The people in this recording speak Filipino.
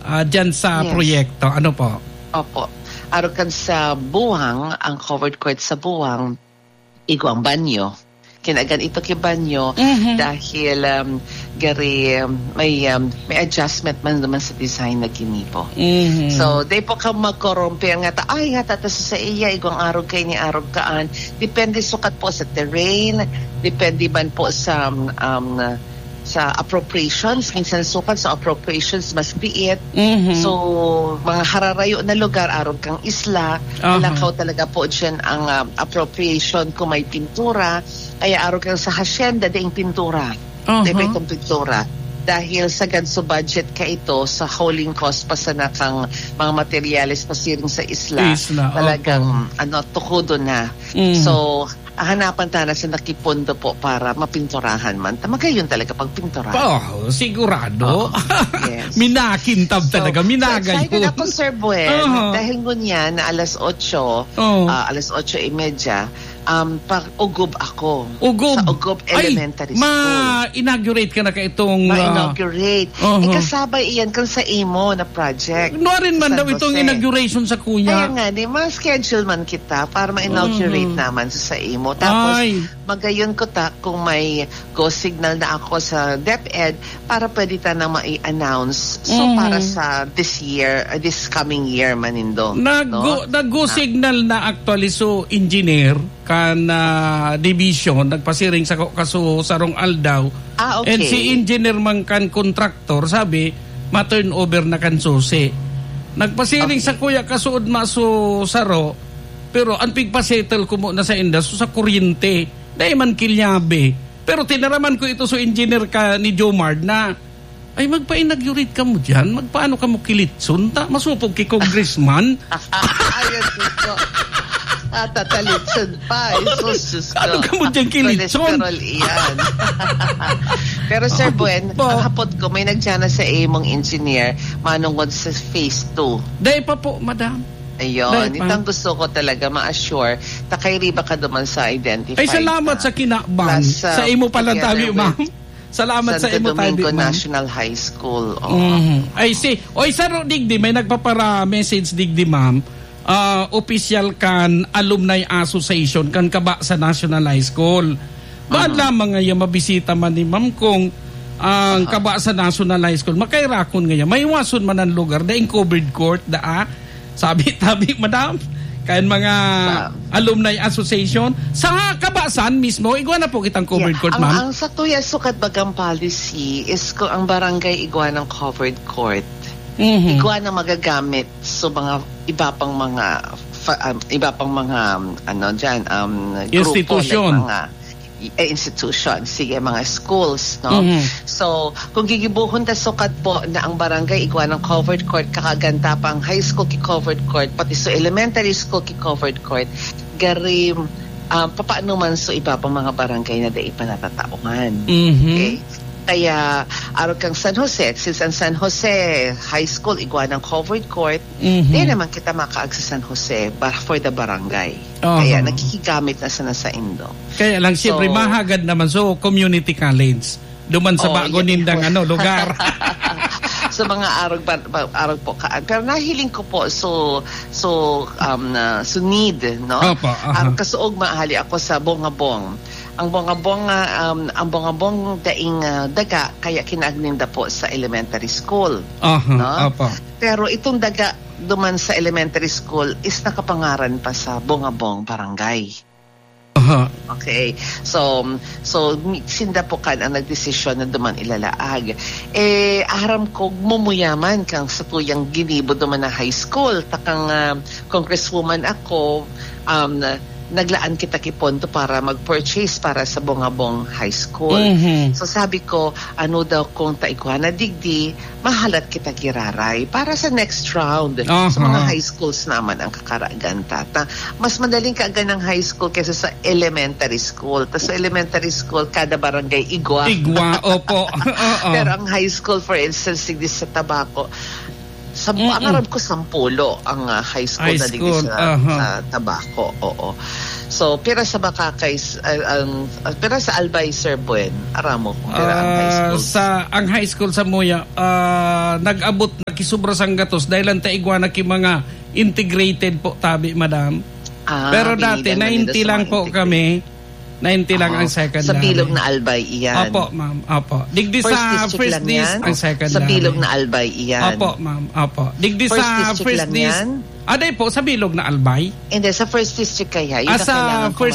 dyan sa proyekto. Ano po? Opo. Arukan sa Buwang, ang covered court sa Buwang, igwang banyo. Kinagan ito ki banyo dahil may adjustment man naman sa design na ginipo. So, day po ka magkoromper nga sa iya, igwang arog kay ni arog kaan. Depende sukat po sa terrain, depende man po sa appropriations, minsan sukat sa appropriations mas biit. So, mga hararayo na lugar, arog kang isla, nalakaw talaga po dyan ang appropriation kung may pintura, kaya arog kang sa hacienda, daing pintura. Diba itong pintura? Dahil sa ganso budget ka ito, sa hauling cost pa sa nakang mga materyales pasiring sa isla. Talagang tukudo na. So, hanapan tayo sa nakipondo po para mapinturahan man. Magayon talaga pagpinturahan. Oh, sigurado. Yes. Minakintab talaga, minagay. So excited ako, Sir Buen. Dahil ngunyan na alas 8, alas 8:30, pag-ugob ako. Sa Ugob Elementary School. Ma-inaugurate ka na ka itong... Ma-inaugurate. Kasabay iyan kung sa imo na project. Rin man daw itong inauguration sa kuya. Kaya nga, ma-schedule man kita para ma-inaugurate naman sa imo. Tapos, magayon ko kung may go signal na ako sa DepEd para pwede ta na ma-i-announce. So, para sa this coming year manindo. Nag-go signal na actually so engineer kan division nagpasiring sa kaso sarong aldaw. Okay. And si engineer man kan contractor sabi ma-turn over na kan susi. Nagpasiring sa kuya kasuod maso saro pero ang pigpasettle ko mo na sa indas sa kuryente dahil man kilyabe. Pero tinaraman ko ito so engineer ka ni Jomard na ay magpa-inaugurate ka mo dyan, magpaano ka mo kilitsun ta masupog ki congressman. Ayun dito. Tatalitsun pa. Ano ka mo dyan kilitsun? Iyan. Pero Sir Buen, ang hapot ko, may nagdyan sa mong engineer manungod sa phase 2. Dahil pa po, madam. Ayun, itang gusto ko talaga ma-assure takay riba ka duman sa identify. Ay, salamat sa kinakban. Sa imo pala tabi, ma'am. Salamat sa imo tabi, ma'am. National High School. Ay, oy, sir, digdi, may nagpapara-message digdi, ma'am. Official kan Alumni Association kan kaba sa National High School. Baad lamang ngayon mabisita man ni ma'am kung ang kaba sa National High School makairakon ngayon may wason man ang lugar daing covered court sabi tabi madam kayan mga Alumni Association sa kabasan mismo igwa na po kitang covered court, ma'am. Ang sa tuya sukat bagang policy is kung ang barangay igwa ng covered court igwa na magagamit so mga iba pang mga institution, grupo, mga institution, sige, mga schools, no? So, kung gigibuhon ta sukat po na ang barangay igwa ng covered court, kakaganta pang high school ki covered court, pati so elementary school ki covered court, garim papaano man so iba pang mga barangay na dai pa natatauhan. Okay? Kaya, araw kang San Jose, since ang San Jose High School, igwa ng covered court, di naman kita makaag sa San Jose for the barangay. Kaya, nakikigamit na sana sa Indo. Kaya lang, siyempre, mahagad naman. So, community college. Duman sa bago nindang lugar. So, mga araw po kaan. Pero nahiling ko po, so need, no? Kasuog maahali ako sa Bongabong. Ang bongabong daing daga kaya kinagninda po sa elementary school. No? Pero itong daga duman sa elementary school is nakapangaran pa sa Bongabong Barangay. Okay. So sinda po kan ang nagdesisyon na duman ilalaag. Aram ko mumuyaman kang sa tuyang ginibo duman na high school. Takang congresswoman ako, naglaan kita kiponto para mag-purchase para sa Bongabong High School. So sabi ko, ano daw kung taikwana digdi, mahalat kita kiraray para sa next round. Sa mga high schools naman ang kakaragan tata. Mas madaling kaagan ng high school kaysa sa elementary school. Tapos sa elementary school, kada barangay igwa. Opo. Pero ang high school, for instance, sigdi sa Tabaco, ang aram ko 10 ang high school na digdi sa Tabaco. Oo. So, pira sa Bakakay, pira sa Albay, Sir Buen, aramo kung pira ang high school. Ang high school sa Muya, nag-abot na kisubra sang gatos dahil ang taigwa na mga integrated po, tabi, madam. Pero dati, 90 lang po kami. 90 lang ang secondary. Sa Bilog na Albay, iyan. Opo, ma'am. Opo. Digdi sa first dis ang secondary. Sa Bilog na Albay, iyan. Opo, ma'am. Opo. Digdi sa first dis. Aday po, sa Bilog na Albay. Hindi, sa first district kaya. Sa first